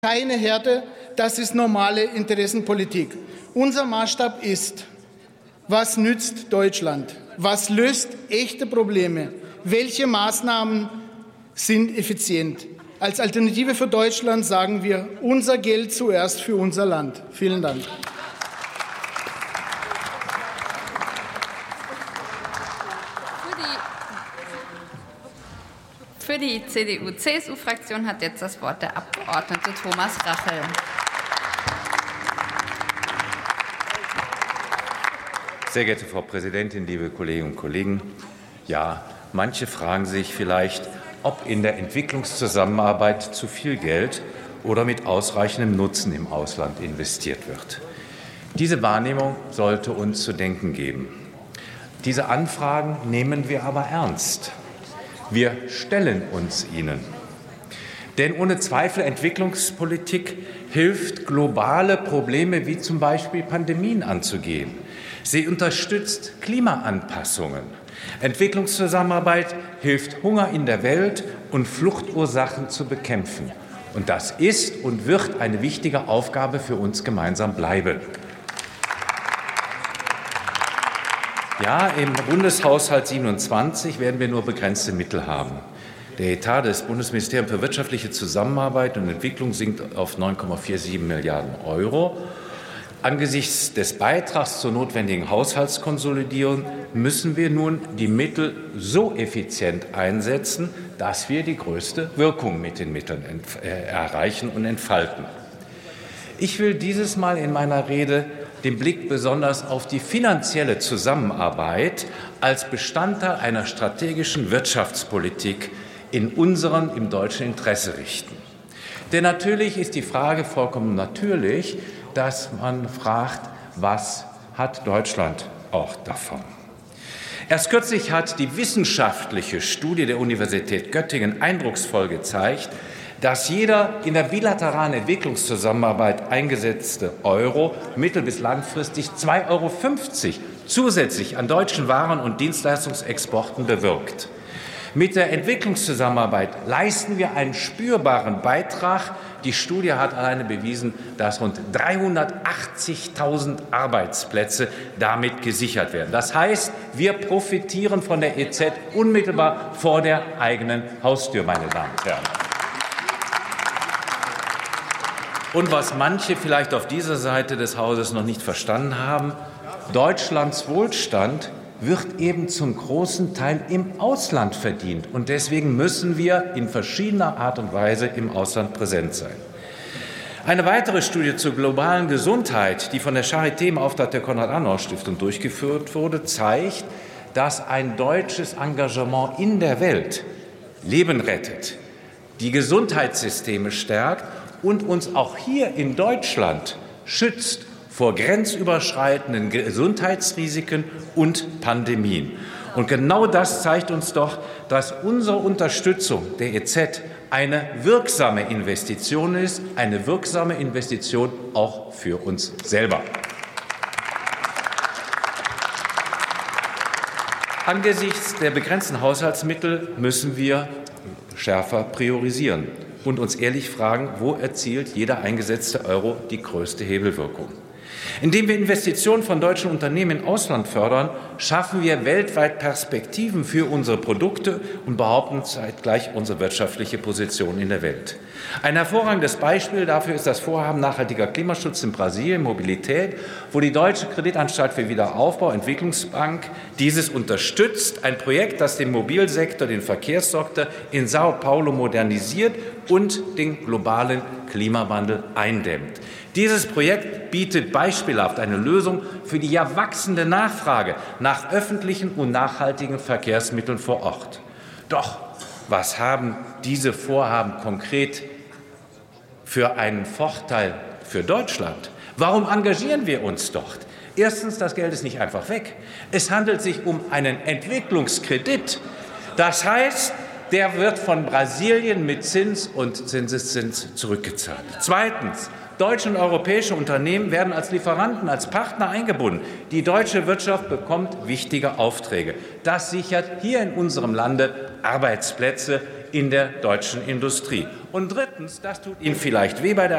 keine Härte, das ist normale Interessenpolitik. Unser Maßstab ist, was nützt Deutschland? Was löst echte Probleme? Welche Maßnahmen sind effizient? Als Alternative für Deutschland sagen wir, unser Geld zuerst für unser Land. Vielen Dank. Für die CDU-CSU-Fraktion hat jetzt das Wort der Abgeordnete Thomas Rachel. Sehr geehrte Frau Präsidentin, liebe Kolleginnen und Kollegen! Ja, manche fragen sich vielleicht, ob in der Entwicklungszusammenarbeit zu viel Geld oder mit ausreichendem Nutzen im Ausland investiert wird. Diese Wahrnehmung sollte uns zu denken geben. Diese Anfragen nehmen wir aber ernst. Wir stellen uns ihnen. Denn ohne Zweifel Entwicklungspolitik hilft, globale Probleme wie zum Beispiel Pandemien anzugehen. Sie unterstützt Klimaanpassungen. Entwicklungszusammenarbeit hilft, Hunger in der Welt und Fluchtursachen zu bekämpfen. Und das ist und wird eine wichtige Aufgabe für uns gemeinsam bleiben. Ja, im Bundeshaushalt 27 werden wir nur begrenzte Mittel haben. Der Etat des Bundesministeriums für wirtschaftliche Zusammenarbeit und Entwicklung sinkt auf 9,47 Milliarden €. Angesichts des Beitrags zur notwendigen Haushaltskonsolidierung müssen wir nun die Mittel so effizient einsetzen, dass wir die größte Wirkung mit den Mitteln erreichen und entfalten. Ich will dieses Mal in meiner Rede den Blick besonders auf die finanzielle Zusammenarbeit als Bestandteil einer strategischen Wirtschaftspolitik im deutschen Interesse richten. Denn natürlich ist die Frage vollkommen natürlich, dass man fragt, was hat Deutschland auch davon? Erst kürzlich hat die wissenschaftliche Studie der Universität Göttingen eindrucksvoll gezeigt, dass jeder in der bilateralen Entwicklungszusammenarbeit eingesetzte Euro mittel- bis langfristig 2,50 € zusätzlich an deutschen Waren- und Dienstleistungsexporten bewirkt. Mit der Entwicklungszusammenarbeit leisten wir einen spürbaren Beitrag. Die Studie hat alleine bewiesen, dass rund 380.000 Arbeitsplätze damit gesichert werden. Das heißt, wir profitieren von der EZ unmittelbar vor der eigenen Haustür, meine Damen und Herren. Und was manche vielleicht auf dieser Seite des Hauses noch nicht verstanden haben, Deutschlands Wohlstand wird eben zum großen Teil im Ausland verdient. Und deswegen müssen wir in verschiedener Art und Weise im Ausland präsent sein. Eine weitere Studie zur globalen Gesundheit, die von der Charité im Auftrag der Konrad-Adenauer-Stiftung durchgeführt wurde, zeigt, dass ein deutsches Engagement in der Welt Leben rettet, die Gesundheitssysteme stärkt und uns auch hier in Deutschland schützt vor grenzüberschreitenden Gesundheitsrisiken und Pandemien. Und genau das zeigt uns doch, dass unsere Unterstützung der EZ eine wirksame Investition ist, eine wirksame Investition auch für uns selber. Angesichts der begrenzten Haushaltsmittel müssen wir schärfer priorisieren und uns ehrlich fragen, wo erzielt jeder eingesetzte Euro die größte Hebelwirkung. Indem wir Investitionen von deutschen Unternehmen im Ausland fördern, schaffen wir weltweit Perspektiven für unsere Produkte und behaupten zeitgleich unsere wirtschaftliche Position in der Welt. Ein hervorragendes Beispiel dafür ist das Vorhaben nachhaltiger Klimaschutz in Brasilien, Mobilität, wo die Deutsche Kreditanstalt für Wiederaufbau, Entwicklungsbank, dieses unterstützt. Ein Projekt, das den Mobilsektor, den Verkehrssektor in Sao Paulo modernisiert und den globalen Klimawandel eindämmt. Dieses Projekt bietet beispielhaft eine Lösung für die ja wachsende Nachfrage nach öffentlichen und nachhaltigen Verkehrsmitteln vor Ort. Doch was haben diese Vorhaben konkret für einen Vorteil für Deutschland? Warum engagieren wir uns dort? Erstens, das Geld ist nicht einfach weg. Es handelt sich um einen Entwicklungskredit. Das heißt, der wird von Brasilien mit Zins und Zinseszins zurückgezahlt. Zweitens, deutsche und europäische Unternehmen werden als Lieferanten, als Partner eingebunden. Die deutsche Wirtschaft bekommt wichtige Aufträge. Das sichert hier in unserem Lande Arbeitsplätze in der deutschen Industrie. Und drittens, das tut Ihnen vielleicht weh bei der